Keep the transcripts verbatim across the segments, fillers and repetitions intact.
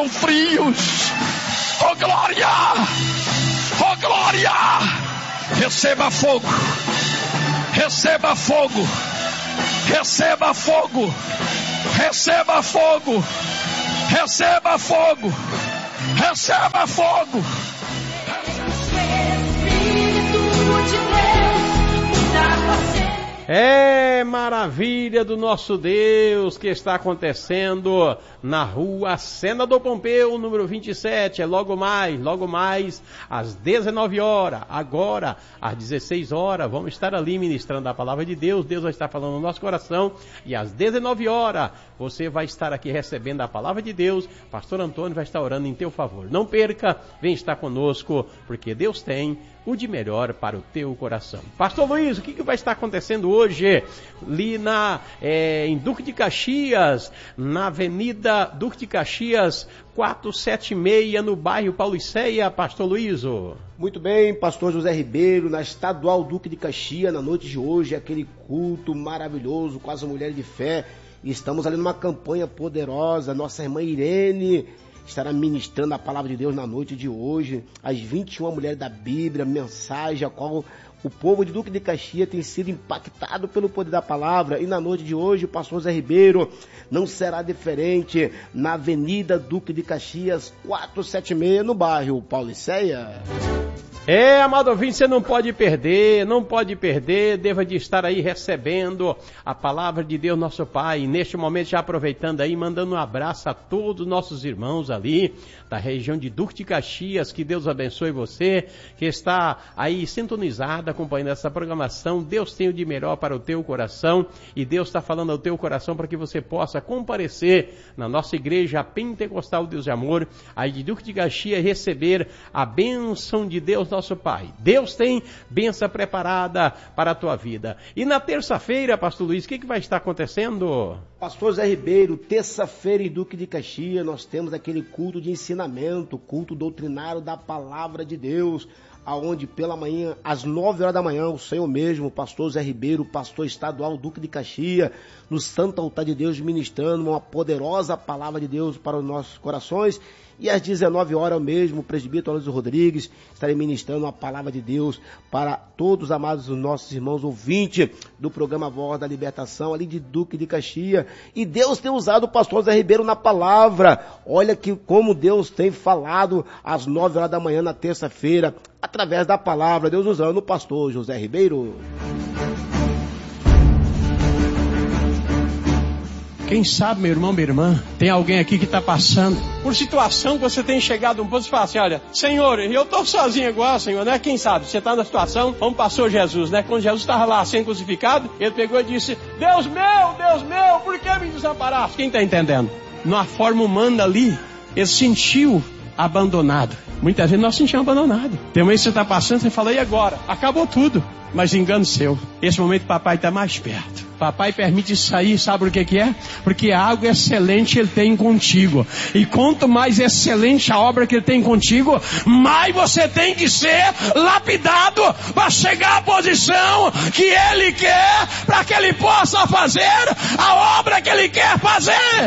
estão frios. Oh glória! Oh glória! Receba fogo! Receba fogo! Receba fogo! Receba fogo! Receba fogo! Receba fogo! É maravilha do nosso Deus que está acontecendo na rua Senador Pompeu, número vinte e sete. É logo mais, logo mais, às dezenove horas. Agora, às dezesseis horas, vamos estar ali ministrando a palavra de Deus. Deus vai estar falando no nosso coração. E às dezenove horas, você vai estar aqui recebendo a palavra de Deus. Pastor Antônio vai estar orando em teu favor. Não perca, vem estar conosco, porque Deus tem o de melhor para o teu coração. Pastor Luiz, o que, que vai estar acontecendo hoje ali na, é, em Duque de Caxias, na Avenida Duque de Caxias quatrocentos e setenta e seis, no bairro Pauliceia, Pastor Luiz? Muito bem, Pastor José Ribeiro, na Estadual Duque de Caxias, na noite de hoje, aquele culto maravilhoso com as mulheres de fé. E estamos ali numa campanha poderosa. Nossa irmã Irene estará ministrando a palavra de Deus na noite de hoje, as vinte e uma mulheres da Bíblia, mensagem a qual o povo de Duque de Caxias tem sido impactado pelo poder da palavra. E na noite de hoje, o pastor Zé Ribeiro não será diferente, na Avenida Duque de Caxias quatrocentos e setenta e seis, no bairro Pauliceia. É, amado ouvinte, você não pode perder, não pode perder, deva de estar aí recebendo a palavra de Deus nosso Pai. E neste momento, já aproveitando aí, mandando um abraço a todos os nossos irmãos ali da região de Duque de Caxias. Que Deus abençoe você, que está aí sintonizado, acompanhando essa programação. Deus tem o de melhor para o teu coração, e Deus está falando ao teu coração para que você possa comparecer na nossa igreja pentecostal Deus de Amor, aí de Duque de Caxias, e receber a bênção de Deus nosso Pai. Deus tem bênção preparada para a tua vida. E na terça-feira, Pastor Luiz, o que, que vai estar acontecendo? Pastor Zé Ribeiro, terça-feira em Duque de Caxias, nós temos aquele culto de ensinamento, culto doutrinário da palavra de Deus, aonde pela manhã, às nove horas da manhã, o Senhor mesmo, o pastor Zé Ribeiro, pastor estadual Duque de Caxias, no Santo Altar de Deus, ministrando uma poderosa palavra de Deus para os nossos corações. E às dezenove horas mesmo, o presbítero Aloysio Rodrigues estarei ministrando uma palavra de Deus para todos os amados nossos irmãos ouvintes do programa Voz da Libertação, ali de Duque de Caxias. E Deus tem usado o pastor Zé Ribeiro na palavra. Olha que como Deus tem falado às nove horas da manhã na terça-feira, através da palavra, Deus usando o pastor José Ribeiro. Quem sabe, meu irmão, minha irmã, tem alguém aqui que está passando por situação que você tem chegado a um ponto e fala assim: olha, Senhor, eu estou sozinho igual, Senhor, né? Quem sabe, você está na situação como pastor Jesus, né? Quando Jesus estava lá sendo crucificado, ele pegou e disse: Deus meu, Deus meu, por que me desamparaste? Quem está entendendo? Numa forma humana ali, ele sentiu abandonado. Muitas vezes nós sentimos abandonado. Tem um momento que você está passando, você fala: e agora? Acabou tudo. Mas engano seu. Esse momento papai está mais perto. Papai permite sair, sabe por que que é? Porque algo excelente ele tem contigo. E quanto mais excelente a obra que ele tem contigo, mais você tem que ser lapidado para chegar à posição que ele quer, para que ele possa fazer a obra que ele quer fazer.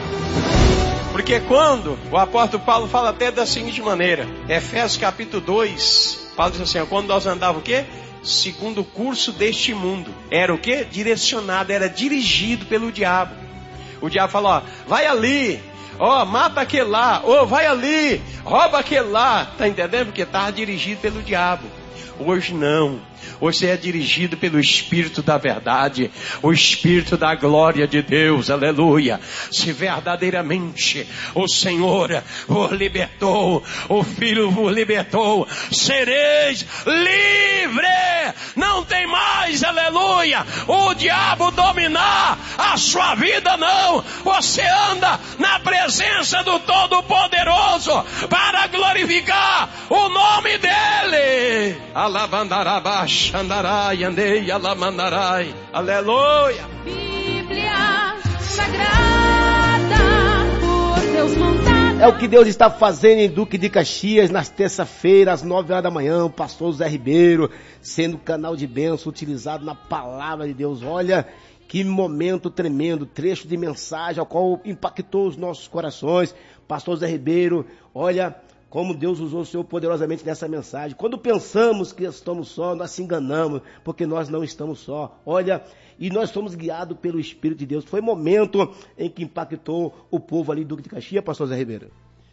Porque quando o apóstolo Paulo fala até da seguinte maneira, Efésios capítulo dois, Paulo diz assim: quando nós andávamos o quê? Segundo o curso deste mundo. Era o quê? Direcionado, era dirigido pelo diabo. O diabo falou: ó, vai ali, ó, mata aquele lá, ó, vai ali, rouba aquele lá. Tá entendendo? Porque estava dirigido pelo diabo. Hoje não. Hoje você é dirigido pelo Espírito da verdade, o Espírito da glória de Deus, aleluia. Se verdadeiramente o Senhor vos libertou, o Filho vos libertou, sereis livre. Não tem mais, aleluia, o diabo dominar a sua vida, não. Você anda na presença do Todo-Poderoso para glorificar o nome dEle. Alabandarabás. Andarai, andei, alamandarai, aleluia. Bíblia Sagrada, por Deus montada. É o que Deus está fazendo em Duque de Caxias, nas terça-feiras, às nove horas da manhã, o pastor Zé Ribeiro, sendo canal de bênção, utilizado na palavra de Deus. Olha, que momento tremendo, trecho de mensagem, ao qual impactou os nossos corações. Pastor Zé Ribeiro, olha como Deus usou o Senhor poderosamente nessa mensagem. Quando pensamos que estamos só, nós se enganamos, porque nós não estamos só. Olha, e nós somos guiados pelo Espírito de Deus. Foi momento em que impactou o povo ali do Duque de Caxias, Pastor Zé Ribeiro.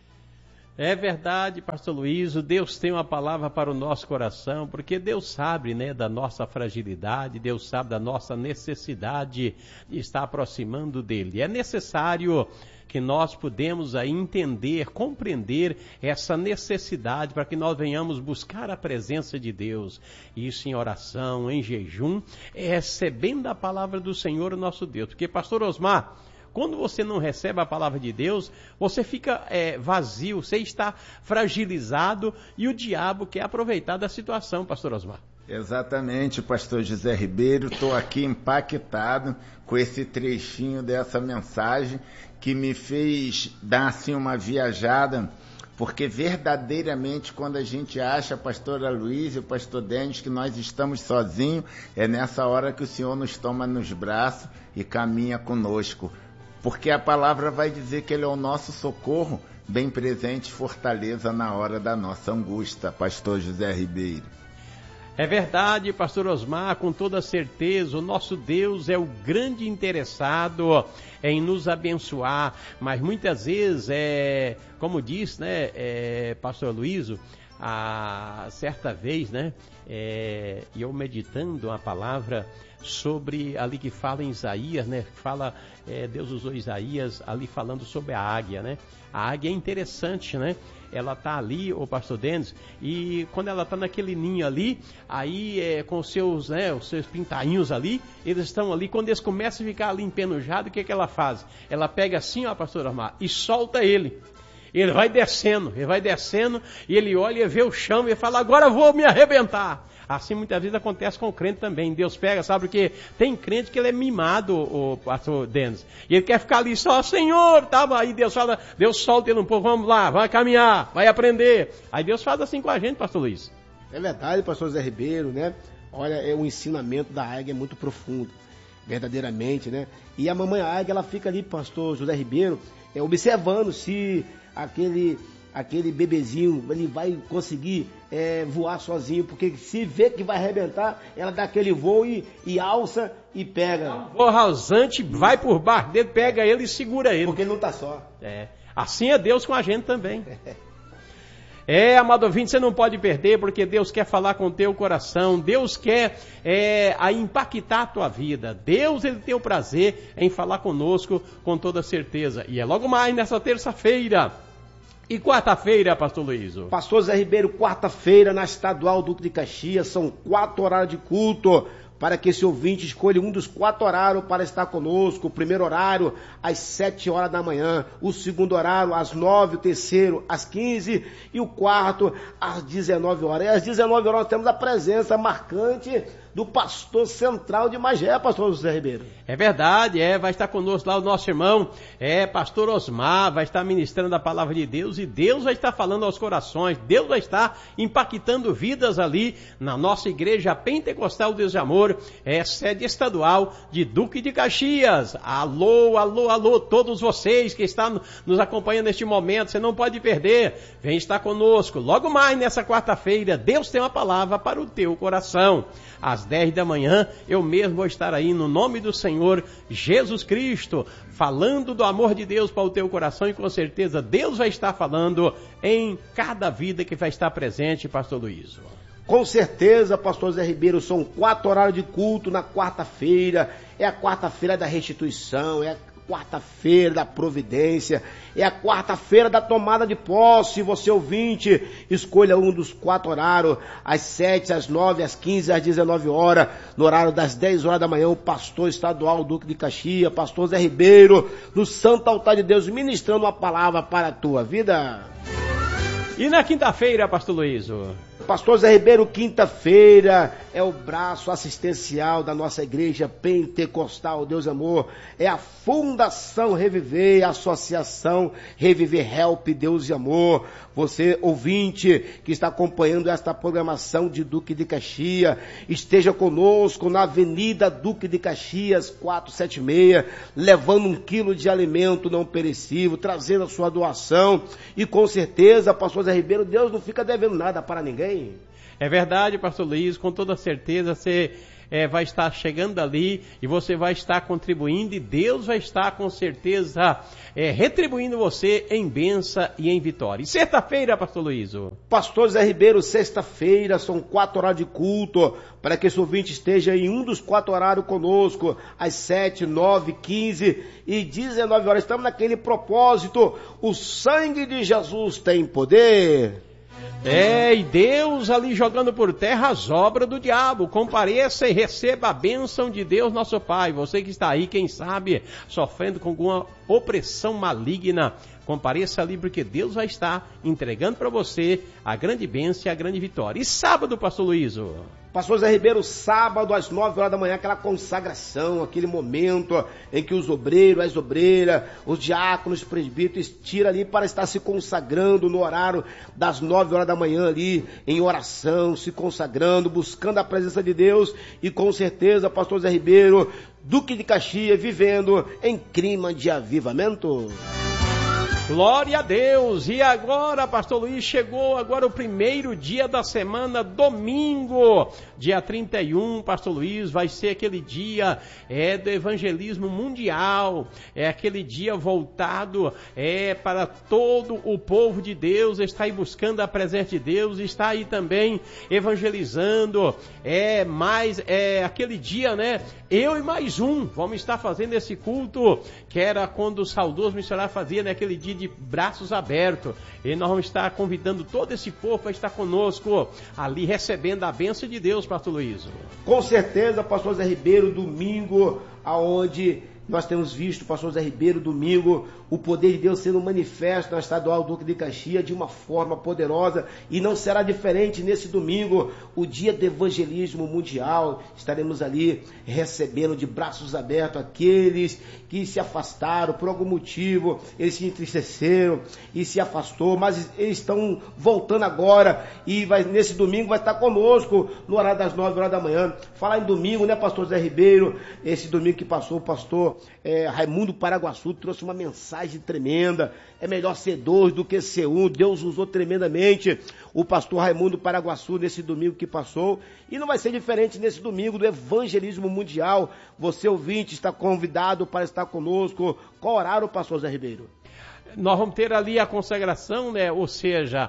É verdade, pastor Luiz, Deus tem uma palavra para o nosso coração, porque Deus sabe, né, da nossa fragilidade, Deus sabe da nossa necessidade de estar aproximando dele. É necessário que nós podemos aí entender, compreender essa necessidade para que nós venhamos buscar a presença de Deus. Isso em oração, em jejum, recebendo a palavra do Senhor nosso Deus. Porque, pastor Osmar, quando você não recebe a palavra de Deus, você fica é, vazio, você está fragilizado e o diabo quer aproveitar da situação, pastor Osmar. Exatamente, pastor José Ribeiro, estou aqui impactado com esse trechinho dessa mensagem que me fez dar assim uma viajada, porque verdadeiramente quando a gente acha, pastora Luiz e o pastor Denis, que nós estamos sozinhos, é nessa hora que o Senhor nos toma nos braços e caminha conosco. Porque a palavra vai dizer que Ele é o nosso socorro, bem presente, fortaleza na hora da nossa angústia, pastor José Ribeiro. É verdade, pastor Osmar, com toda certeza, o nosso Deus é o grande interessado em nos abençoar, mas muitas vezes, é, como diz, né, é, pastor Luísio, a certa vez, né, é, eu meditando a palavra sobre ali que fala em Isaías, né, fala, é, Deus usou Isaías ali falando sobre a águia, né, a águia é interessante, né, ela tá ali, o pastor Denis, e quando ela tá naquele ninho ali, aí é, com os seus, né, os seus pintainhos ali, eles estão ali, quando eles começam a ficar ali empenujados, o que que ela faz? Ela pega assim, ó, pastor Osmar, e solta ele. Ele vai descendo, ele vai descendo, e ele olha e vê o chão e fala, agora vou me arrebentar. Assim muitas vezes acontece com o crente também. Deus pega, sabe, porque tem crente que ele é mimado, o pastor Denis. E ele quer ficar ali só, Senhor, tá? Aí Deus fala, Deus solta ele um pouco, vamos lá, vai caminhar, vai aprender. Aí Deus faz assim com a gente, pastor Luiz. É verdade, pastor Zé Ribeiro, né? Olha, é, o ensinamento da águia é muito profundo, verdadeiramente, né? E a mamãe águia, ela fica ali, pastor José Ribeiro, é, observando se aquele... aquele bebezinho, ele vai conseguir é, voar sozinho, porque se vê que vai arrebentar, ela dá aquele voo e, e alça e pega. O rasante vai por baixo dele, pega ele e segura ele. Porque ele não está só. É. Assim é Deus com a gente também. É, amado ouvinte, você não pode perder, porque Deus quer falar com o teu coração, Deus quer é, a impactar a tua vida, Deus ele tem o prazer em falar conosco com toda certeza. E é logo mais nessa terça-feira. E quarta-feira, pastor Luiz? Pastor Zé Ribeiro, quarta-feira na Estadual Duque de Caxias, são quatro horários de culto, para que esse ouvinte escolha um dos quatro horários para estar conosco. O primeiro horário, às sete horas da manhã, o segundo horário, às nove, o terceiro, às quinze, e o quarto, às dezenove horas. E às dezenove horas nós temos a presença marcante do pastor central de Magé, pastor José Ribeiro. É verdade, é, vai estar conosco lá o nosso irmão, é, pastor Osmar, vai estar ministrando a palavra de Deus, e Deus vai estar falando aos corações, Deus vai estar impactando vidas ali na nossa igreja pentecostal Deus de Amor, é sede estadual de Duque de Caxias. Alô, alô, alô, todos vocês que estão nos acompanhando neste momento, você não pode perder, vem estar conosco, logo mais nessa quarta-feira, Deus tem uma palavra para o teu coração. Às dez da manhã, eu mesmo vou estar aí no nome do Senhor Jesus Cristo, falando do amor de Deus para o teu coração, e com certeza Deus vai estar falando em cada vida que vai estar presente, pastor Luiz. Com certeza, pastor Zé Ribeiro, são quatro horários de culto na quarta-feira, é a quarta-feira da restituição, é a quarta-feira da providência, é a quarta-feira da tomada de posse. Você ouvinte, escolha um dos quatro horários, às sete, às nove, às quinze, às dezenove horas, no horário das dez horas da manhã, o pastor estadual Duque de Caxias, pastor Zé Ribeiro, no Santo Altar de Deus, ministrando uma palavra para a tua vida. E na quinta-feira, pastor Luísio? Pastor Zé Ribeiro, quinta-feira é o braço assistencial da nossa igreja pentecostal Deus Amor. É a Fundação Reviver, a Associação Reviver Help Deus e Amor. Você, ouvinte, que está acompanhando esta programação de Duque de Caxias, esteja conosco na Avenida Duque de Caxias, quatrocentos e setenta e seis, levando um quilo de alimento não perecível, trazendo a sua doação. E com certeza, pastor Zé Ribeiro, Deus não fica devendo nada para ninguém. É verdade, pastor Luiz, com toda certeza você é, vai estar chegando ali e você vai estar contribuindo e Deus vai estar com certeza é, retribuindo você em bênção e em vitória. E sexta-feira, pastor Luiz? Pastor Zé Ribeiro, sexta-feira, são quatro horários de culto, para que esse ouvinte esteja em um dos quatro horários conosco, às sete, nove, quinze e dezenove horas. Estamos naquele propósito, o sangue de Jesus tem poder. É, e Deus ali jogando por terra as obras do diabo. Compareça e receba a bênção de Deus, nosso Pai. Você que está aí, quem sabe, sofrendo com alguma opressão maligna, compareça ali porque Deus vai estar entregando para você a grande bênção e a grande vitória. E sábado, pastor Luísio? Pastor Zé Ribeiro, sábado às nove horas da manhã, aquela consagração, aquele momento em que os obreiros, as obreiras, os diáconos, os presbíteros tiram ali para estar se consagrando no horário das nove horas da manhã ali, em oração, se consagrando, buscando a presença de Deus e com certeza, pastor Zé Ribeiro, Duque de Caxias, vivendo em clima de avivamento. Glória a Deus! E agora, pastor Luiz, chegou agora o primeiro dia da semana, domingo, dia trinta e um, pastor Luiz, vai ser aquele dia é, do evangelismo mundial, é aquele dia voltado é, para todo o povo de Deus, está aí buscando a presença de Deus, está aí também evangelizando, é mais, é aquele dia, né, eu e mais um, vamos estar fazendo esse culto, que era quando o saudoso missionário fazia naquele dia de braços abertos, e nós vamos estar convidando todo esse povo para estar conosco ali recebendo a bênção de Deus, pastor Luiz. Com certeza, pastor Zé Ribeiro, domingo, aonde nós temos visto, pastor Zé Ribeiro, domingo, o poder de Deus sendo manifesto na Estadual Duque de Caxias de uma forma poderosa, e não será diferente nesse domingo, o dia do evangelismo mundial. Estaremos ali recebendo de braços abertos aqueles que se afastaram por algum motivo, eles se entristeceram e se afastou, mas eles estão voltando agora e vai, nesse domingo vai estar conosco no horário das nove horas da manhã. Falar em domingo, né, pastor Zé Ribeiro? Esse domingo que passou, o pastor é, Raimundo Paraguaçu trouxe uma mensagem tremenda. É melhor ser dois do que ser um. Deus usou tremendamente o pastor Raimundo Paraguaçu nesse domingo que passou, e não vai ser diferente nesse domingo do evangelismo mundial. Você, ouvinte, está convidado para estar conosco. Qual horário, pastor Zé Ribeiro? Nós vamos ter ali a consagração, né? Ou seja,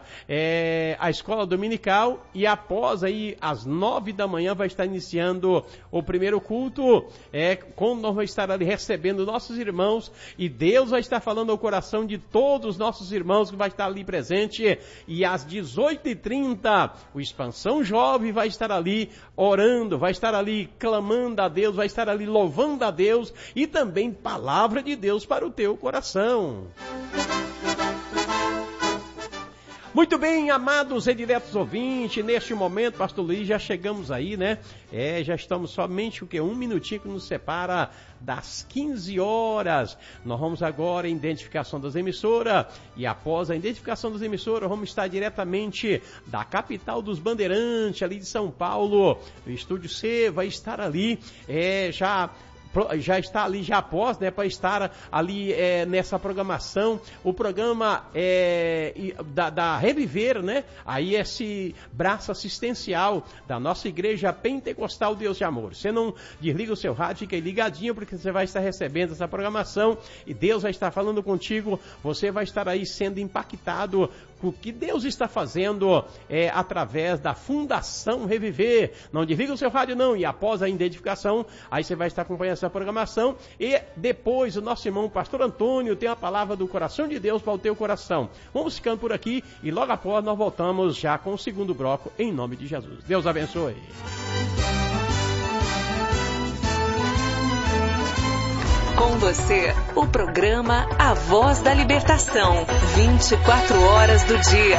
é, a escola dominical, e após aí, às nove da manhã, vai estar iniciando o primeiro culto, é, quando nós vamos estar ali recebendo nossos irmãos, e Deus vai estar falando ao coração de todos os nossos irmãos que vai estar ali presente, e às dezoito e trinta, o Expansão Jovem vai estar ali orando, vai estar ali clamando a Deus, vai estar ali louvando a Deus, e também palavra de Deus para o teu coração. Muito bem, amados e diretos ouvintes, neste momento, pastor Luiz, já chegamos aí, né? É, já estamos somente o que? Um minutinho que nos separa das quinze horas. Nós vamos agora em identificação das emissoras, e após a identificação das emissoras, vamos estar diretamente da capital dos Bandeirantes, ali de São Paulo. O Estúdio C vai estar ali, é, já... já está ali, já após, né, para estar ali é, nessa programação, o programa é, da, da Reviver, né, aí esse braço assistencial da nossa igreja pentecostal Deus de Amor. Você não desliga o seu rádio, fica aí ligadinho, porque você vai estar recebendo essa programação, e Deus vai estar falando contigo, você vai estar aí sendo impactado com o que Deus está fazendo é, através da Fundação Reviver. Não desliga o seu rádio não, e após a identificação, aí você vai estar acompanhando essa programação, e depois o nosso irmão pastor Antônio tem a palavra do coração de Deus para o teu coração. Vamos ficando por aqui, e logo após nós voltamos já com o segundo bloco, em nome de Jesus. Deus abençoe. Com você, o O programa A Voz da Libertação, vinte e quatro horas do dia.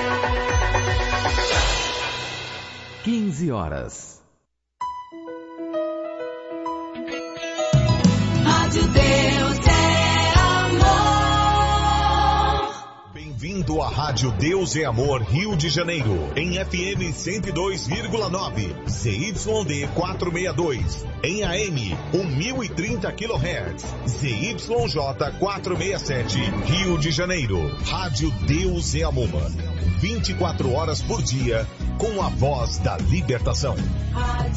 quinze horas. Rádio Deus é amor. Bem-vindo à Rádio Deus é Amor Rio de Janeiro, em F M cento e dois vírgula nove, Z Y D quatrocentos e sessenta e dois, em A M mil e trinta quilohertz, Z Y J quatrocentos e sessenta e sete, Rio de Janeiro. Rádio Deus é Amor, vinte e quatro horas por dia, com a voz da libertação.